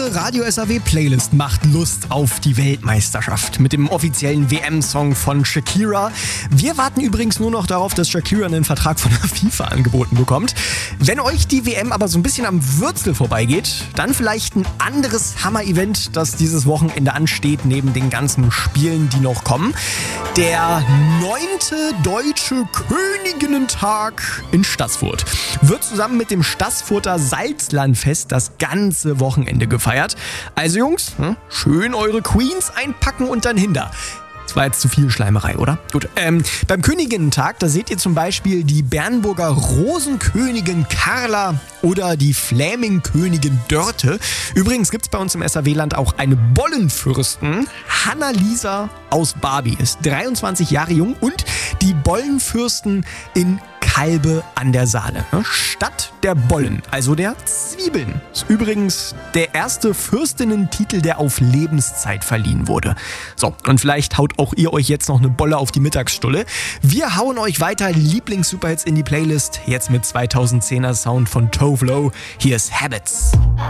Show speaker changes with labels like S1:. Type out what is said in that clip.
S1: Unsere Radio SAW Playlist macht Lust auf die Weltmeisterschaft mit dem offiziellen WM-Song von Shakira. Wir warten übrigens nur noch darauf, dass Shakira einen Vertrag von der FIFA angeboten bekommt. Wenn euch die WM aber so ein bisschen am Würzel vorbeigeht, dann vielleicht ein anderes Hammer-Event, das dieses Wochenende ansteht, neben den ganzen Spielen, die noch kommen. Der 9. Deutsche Königinnentag in Staßfurt wird zusammen mit dem Staßfurter Salzlandfest das ganze Wochenende gefeiert. Also Jungs, schön eure Queens einpacken und dann hinter. Das war jetzt zu viel Schleimerei, oder? Gut. Beim Königinnentag, da seht ihr zum Beispiel die Bernburger Rosenkönigin Carla oder die Fläming-Königin Dörte. Übrigens gibt es bei uns im SAW-Land auch eine Bollenfürstin. Hanna-Lisa aus Barbie ist 23 Jahre jung und die Bollenfürsten in Kalbe an der Saale. Stadt der Bollen, also der Zwiebeln. Ist übrigens der erste Fürstinnentitel, der auf Lebenszeit verliehen wurde. So, und vielleicht haut auch ihr euch jetzt noch eine Bolle auf die Mittagsstulle. Wir hauen euch weiter Lieblings-Superhits in die Playlist. Jetzt mit 2010er Sound von Tove Lo. Hier ist Habits.